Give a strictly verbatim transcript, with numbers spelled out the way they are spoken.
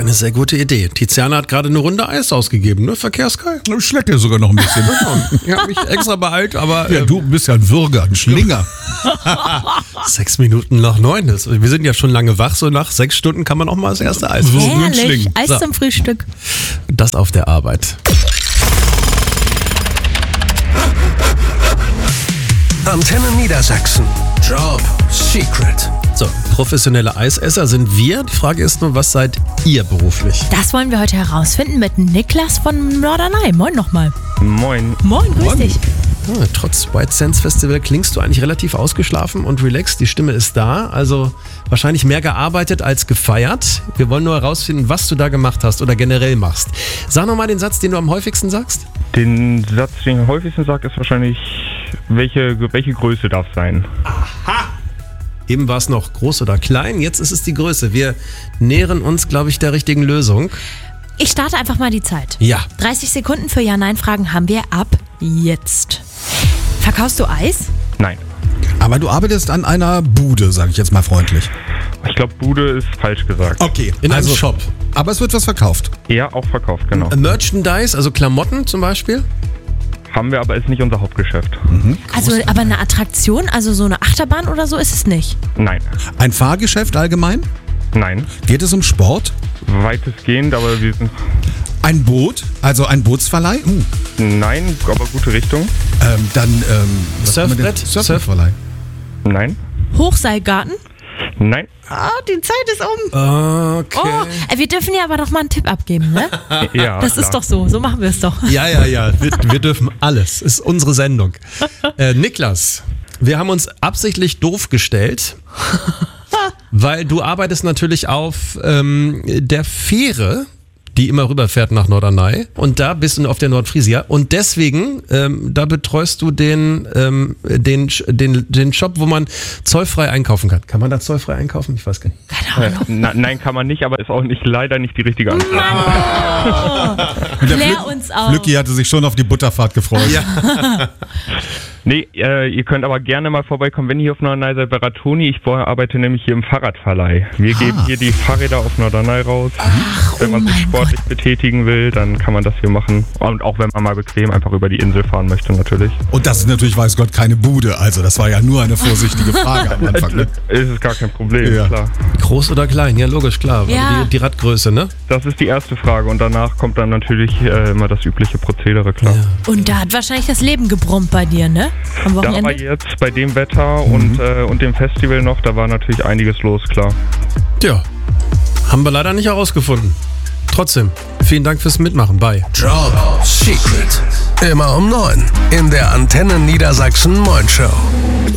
eine sehr gute Idee. Tiziana hat gerade eine Runde Eis ausgegeben, ne? Verkehrsgeil. Schleckt ja sogar noch ein bisschen. Ich habe mich extra beeilt, aber... Ja, äh, du bist ja ein Würger, ein Schlinger. Sechs Minuten nach neun. Das, wir sind ja schon lange wach, so nach sechs Stunden kann man auch mal das erste Eis So. essen. Herrlich. Herrlich, Eis So. zum Frühstück. Das auf der Arbeit. Antenne Niedersachsen. Job Secret. So, professionelle Eisesser sind wir. Die Frage ist nur, was seid ihr beruflich? Das wollen wir heute herausfinden mit Niklas von Norderney. Moin nochmal. Moin. Moin, grüß dich. Ah, trotz White Sands Festival klingst du eigentlich relativ ausgeschlafen und relaxed. Die Stimme ist da, also wahrscheinlich mehr gearbeitet als gefeiert. Wir wollen nur herausfinden, was du da gemacht hast oder generell machst. Sag nochmal den Satz, den du am häufigsten sagst. Den Satz, den ich am häufigsten sage, ist wahrscheinlich, welche, welche Größe darf sein? Eben war es noch groß oder klein, jetzt ist es die Größe. Wir nähern uns, glaube ich, der richtigen Lösung. Ich starte einfach mal die Zeit. Ja. dreißig Sekunden für Ja-Nein-Fragen haben wir ab jetzt. Verkaufst du Eis? Nein. Aber du arbeitest an einer Bude, sage ich jetzt mal freundlich. Ich glaube, Bude ist falsch gesagt. Okay. In einem Shop. Aber es wird was verkauft. Ja, auch verkauft, genau. Merchandise, also Klamotten zum Beispiel. Haben wir, aber ist nicht unser Hauptgeschäft. Also, aber eine Attraktion, also so eine Achterbahn oder so ist es nicht. Nein. Ein Fahrgeschäft allgemein? Nein. Geht es um Sport? Weitestgehend, aber wir sind... Ein Boot? Also ein Bootsverleih? Uh, Nein, aber gute Richtung. ähm, dann ähm, was haben wir denn? Surfbrett? Surfbrettverleih. Nein. Hochseilgarten? Nein. Ah, die Zeit ist um. Okay. Oh, äh, wir dürfen ja aber doch mal einen Tipp abgeben, ne? Ja, Das klar. ist doch so, so machen wir es doch. Ja, ja, ja. Wir, wir dürfen alles. Ist unsere Sendung. Äh, Niklas, wir haben uns absichtlich doof gestellt, weil du arbeitest natürlich auf ähm, der Fähre, die immer rüberfährt nach Norderney. Und da bist du auf der Nordfriesia. Und deswegen, ähm, da betreust du den, ähm, den, den, den Shop, wo man zollfrei einkaufen kann. Kann man da zollfrei einkaufen? Ich weiß gar nicht. Keine Ahnung. Äh, na, nein, kann man nicht, aber ist auch nicht leider nicht die richtige Antwort. Und der Klär Flück- uns auf. Flücki hatte sich schon auf die Butterfahrt gefreut. Ja. Nee, äh, ihr könnt aber gerne mal vorbeikommen, wenn ihr hier auf Norderney seid bei Ratoni. Ich vorher arbeite nämlich hier im Fahrradverleih. Wir geben hier die Fahrräder auf Norderney raus. Ach, wenn man oh sich mein sportlich betätigen will, dann kann man das hier machen. Und auch wenn man mal bequem einfach über die Insel fahren möchte natürlich. Und das ist natürlich, weiß Gott, keine Bude. Also das war ja nur eine vorsichtige Frage am Anfang. Ne? Ist es gar kein Problem, Ja. klar. Groß oder klein? Ja, logisch, klar. Ja. Die, die Radgröße, ne? Das ist die erste Frage und danach kommt dann natürlich äh, immer das übliche Prozedere, klar. Und da hat wahrscheinlich das Leben gebrummt bei dir, ne? Am Da aber Wochenende? jetzt bei dem Wetter und, äh, und dem Festival noch, da war natürlich einiges los, klar. Ja. Haben wir leider nicht herausgefunden. Trotzdem, vielen Dank fürs Mitmachen. Bye. Job Secret. Immer um neun in der Antenne Niedersachsen Moin Show.